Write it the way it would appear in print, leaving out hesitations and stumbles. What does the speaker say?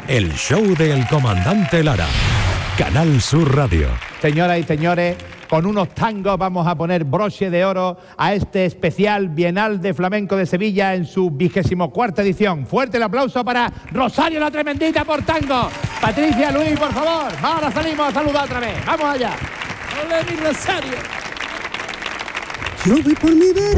El show del comandante Lara. Canal Sur Radio. Señoras y señores, con unos tangos vamos a poner broche de oro a este especial Bienal de Flamenco de Sevilla en su 24ª edición. Fuerte el aplauso para Rosario la Tremendita por tango. Patricia, Luis, por favor. Ahora salimos a saludar otra vez. Vamos allá. ¡Hola, mi Rosario! Yo voy por mi vereda.